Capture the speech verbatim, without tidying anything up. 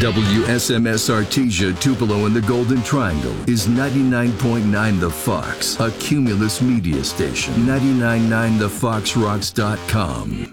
W S M S Artesia, Tupelo, and the Golden Triangle is ninety-nine point nine The Fox, a Cumulus media station. ninety-nine point nine the fox rocks dot com.